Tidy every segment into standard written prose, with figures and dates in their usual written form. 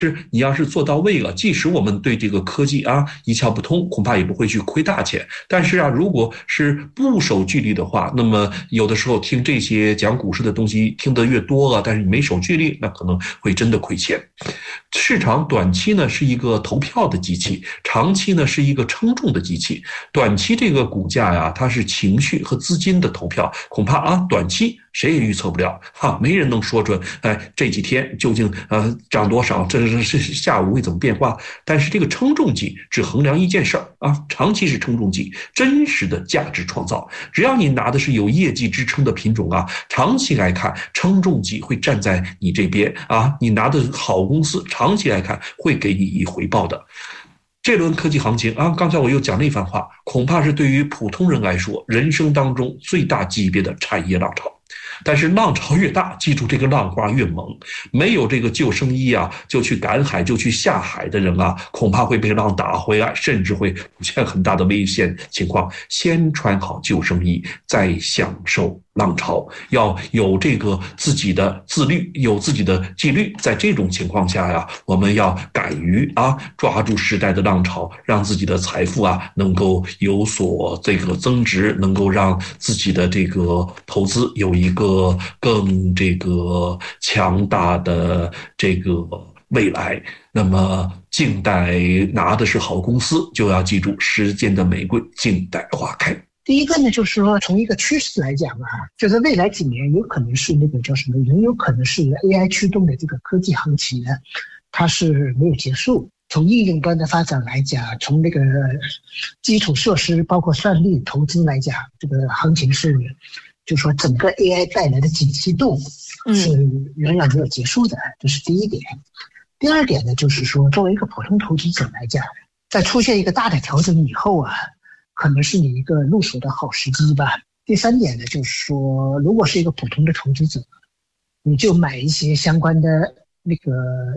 是你要是做到位了，即使我们对这个科技一窍不通，恐怕也不会去亏大钱。但是如果是不守纪律的话，那么有的时候听这些讲股市的东西听得越多了，但是你没守纪律，那可能会真的亏钱。市场短期呢是一个投票的机器，长期呢是一个称重的机器。短期这个股价它是情绪和资金的投票，恐怕短期谁也预测不了没人能说准这几天究竟涨多少，这是下午会怎么变化。但是这个称重机只衡量一件事长期是称重机，真实的价值创造。只要你拿的是有业绩支撑的品种长期来看称重机会站在你这边你拿的好公司长期来看会给你以回报的。这轮科技行情刚才我又讲了一番话，恐怕是对于普通人来说人生当中最大级别的产业浪潮。但是浪潮越大，记住这个浪花越猛，没有这个救生衣就去赶海就去下海的人恐怕会被浪打回来，甚至会出现很大的危险情况。先穿好救生衣，再享受浪潮，要有这个自己的自律，有自己的纪律。在这种情况下我们要敢于抓住时代的浪潮，让自己的财富能够有所这个增值，能够让自己的这个投资有一个更这个强大的这个未来。那么静待拿的是好公司，就要记住时间的玫瑰静待花开。 第一个呢，就是说从一个趋势来讲就是未来几年有可能是那个叫什么，仍有可能是 AI 驱动的这个科技行情呢，它是没有结束。从应用端的发展来讲，从那个基础设施包括算力投资来讲，这个行情是就是说整个 AI 带来的景气度是远远没有结束的，这是第一点。第二点呢，就是说作为一个普通投资者来讲，在出现一个大的调整以后可能是你一个入手的好时机吧。第三点呢，就是说如果是一个普通的投资者，你就买一些相关的那个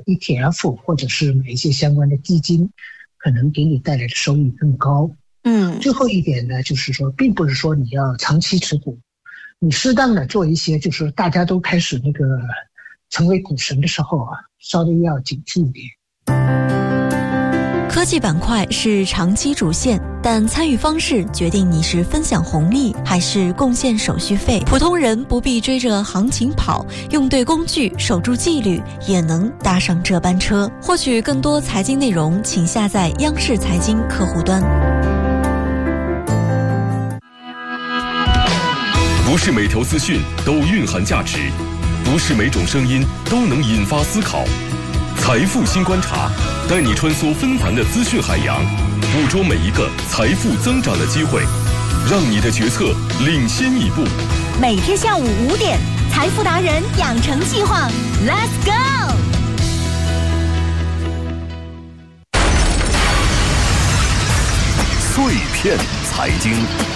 ETF 或者是买一些相关的基金，可能给你带来的收益更高。最后一点呢，就是说并不是说你要长期持股，你适当的做一些就是大家都开始那个成为股神的时候稍微要警惕一点。 科技板块是长期主线，但参与方式决定你是分享红利还是贡献手续费。普通人不必追着行情跑，用对工具，守住纪律，也能搭上这班车。获取更多财经内容，请下载央视财经客户端。 不是每条资讯都蕴含价值，不是每种声音都能引发思考。财富新观察，带你穿梭纷繁的资讯海洋，捕捉每一个财富增长的机会，让你的决策领先一步。 每天下午5点，财富达人养成计划 ，Let's go！ 碎片财经。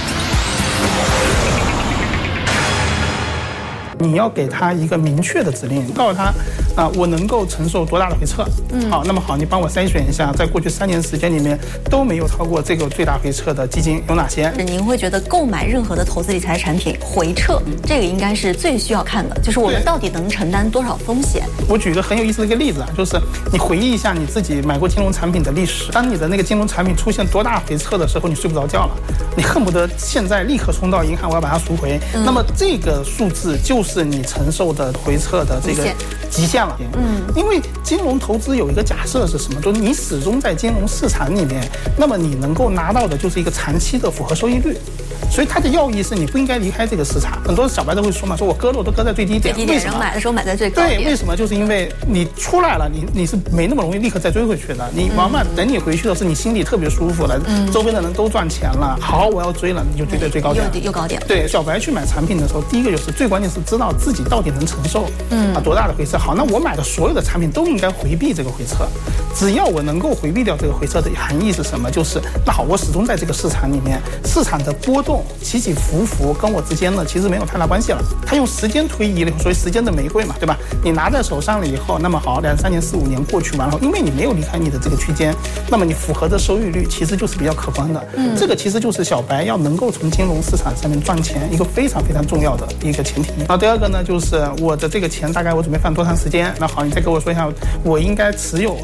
你要给他一个明确的指令，告诉他我能够承受多大的回撤。好，那么好，你帮我筛选一下，在过去3年时间里面都没有超过这个最大回撤的基金有哪些？ 您会觉得购买任何的投资理财产品回撤，这个应该是最需要看的，就是我们到底能承担多少风险。 我举一个很有意思的一个例子就是你回忆一下你自己买过金融产品的历史，当你的那个金融产品出现多大回撤的时候，你睡不着觉了，你恨不得现在立刻冲到银行，我要把它赎回。那么这个数字就是你承受的回撤的这个极限了。因为金融投资有一个假设是什么，就是你始终在金融市场里面，那么你能够拿到的就是一个长期的复合收益率。所以它的要义是你不应该离开这个市场。很多小白都会说嘛，说我割肉都割在最低点，为什么买的时候买在最高点？ 对，为什么？就是因为你出来了，你是没那么容易立刻再追回去的。你往往等你回去的是你心里特别舒服了，周边的人都赚钱了，好，我要追了，你就追在最高点， 又高点。 对，小白去买产品的时候，第一个就是最关键是知道自己到底能承受多大的回撤。好，那我买的所有的产品都应该回避这个回撤，只要我能够回避掉这个回撤的含义是什么？就是那好，我始终在这个市场里面，市场的波动起起伏伏跟我之间呢其实没有太大关系了。它用时间推移了，所以时间的玫瑰嘛，对吧？你拿在手上了以后，那么好，2、3年、4、5年过去完了，因为你没有离开你的这个区间，那么你符合的收益率其实就是比较可观的。这个其实就是小白要能够从金融市场上面赚钱一个非常非常重要的一个前提。然后第二个呢，就是我的这个钱大概我准备放多长时间？那好，你再给我说一下，我应该持有